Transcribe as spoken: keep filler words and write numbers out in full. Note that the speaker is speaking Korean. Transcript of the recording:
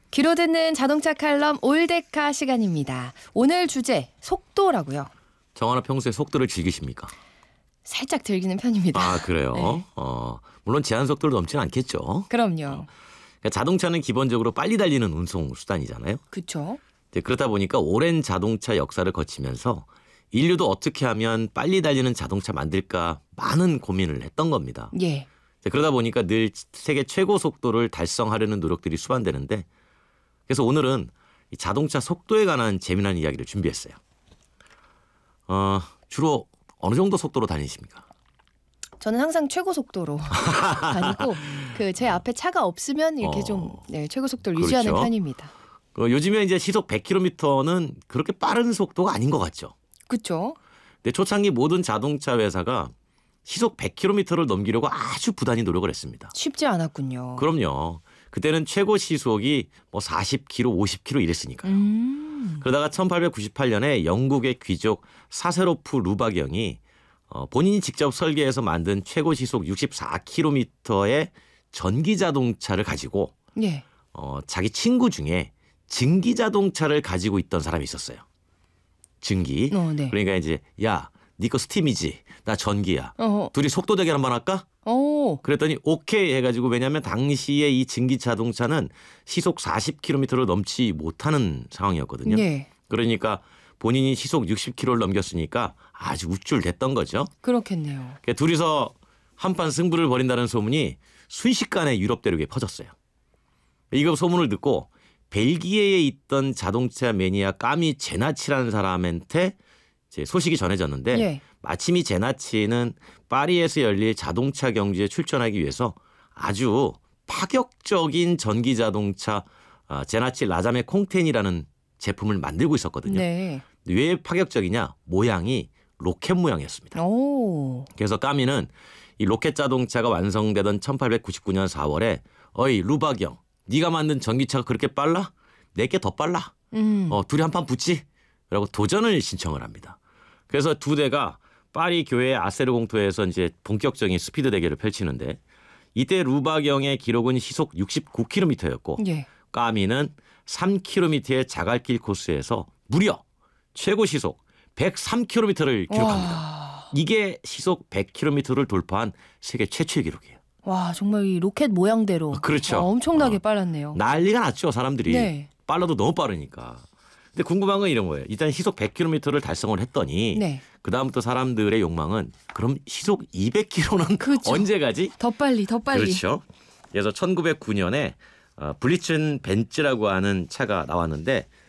귀로 듣는 자동차 칼럼 올데카 시간입니다. 오늘 주제 속도라고요. 정하나 평소에 속도를 즐기십니까? 살짝 즐기는 편입니다. 아 그래요? 네. 어, 물론 제한 속도를 넘지는 않겠죠. 그럼요. 그러니까 자동차는 기본적으로 빨리 달리는 운송 수단이잖아요. 그렇죠. 그렇다 보니까 오랜 자동차 역사를 거치면서 인류도 어떻게 하면 빨리 달리는 자동차 만들까 많은 고민을 했던 겁니다. 예. 그러다 보니까 늘 세계 최고 속도를 달성하려는 노력들이 수반되는데 그래서 오늘은 이 자동차 속도에 관한 재미난 이야기를 준비했어요. 어, 주로 어느 정도 속도로 다니십니까? 저는 항상 최고 속도로 다니고 그 제 앞에 차가 없으면 이렇게 어, 좀 네, 최고 속도를 그렇죠. 유지하는 편입니다. 어, 요즘에 이제 시속 백 킬로미터는 그렇게 빠른 속도가 아닌 것 같죠. 그렇죠. 근데 초창기 모든 자동차 회사가 시속 백 킬로미터를 넘기려고 아주 부단히 노력을 했습니다. 쉽지 않았군요. 그럼요. 그때는 최고 시속이 뭐 사십 킬로미터, 오십 킬로미터 이랬으니까요. 음. 그러다가 천팔백구십팔 년에 영국의 귀족 사세로프 루바경이 어, 본인이 직접 설계해서 만든 최고 시속 육십사 킬로미터의 전기 자동차를 가지고 예. 어, 자기 친구 중에 증기 자동차를 가지고 있던 사람이 있었어요. 증기. 어, 네. 그러니까 이제 야, 니 거 스팀이지. 나 전기야. 어. 둘이 속도 대결 한번 할까? 오. 그랬더니 오케이 해가지고 왜냐하면 당시에 이 증기 자동차는 시속 사십 킬로미터를 넘지 못하는 상황이었거든요. 예. 그러니까 본인이 시속 육십 킬로미터를 넘겼으니까 아주 우쭐댔던 거죠. 그렇겠네요. 그러니까 둘이서 한판 승부를 벌인다는 소문이 순식간에 유럽 대륙에 퍼졌어요. 이거 소문을 듣고 벨기에에 있던 자동차 매니아 까미 제나치라는 사람한테 제 소식이 전해졌는데 예. 마침 이 제나치는 파리에서 열릴 자동차 경주에 출전하기 위해서 아주 파격적인 전기 자동차 아, 제나치 라자메 콩텐이라는 제품을 만들고 있었거든요. 네. 왜 파격적이냐? 모양이 로켓 모양이었습니다. 오. 그래서 까미는 이 로켓 자동차가 완성되던 천팔백구십구 년 사월에 어이 루바경 네가 만든 전기차가 그렇게 빨라? 내게 더 빨라. 음. 어, 둘이 한판 붙지? 라고 도전을 신청을 합니다. 그래서 두 대가 파리 교회 아세르 공터에서 이제 본격적인 스피드 대결을 펼치는데 이때 루바경의 기록은 시속 육십구 킬로미터였고 예. 까미는 삼 킬로미터의 자갈길 코스에서 무려 최고 시속 백삼 킬로미터를 기록합니다. 와. 이게 시속 백 킬로미터를 돌파한 세계 최초의 기록이에요. 와, 정말 이 로켓 모양대로 그렇죠. 와, 엄청나게 어. 빨랐네요. 난리가 났죠, 사람들이. 네. 빨라도 너무 빠르니까. 근데 궁금한 건 이런 거예요. 일단 시속 백 킬로미터를 달성을 했더니 네. 그다음부터 사람들의 욕망은 그럼 시속 이백 킬로미터는 그렇죠. 언제 가지? 더 빨리, 더 빨리. 그렇죠. 그래서 천구백구 년에 어, 블리tzen 벤츠라고 하는 차가 나왔는데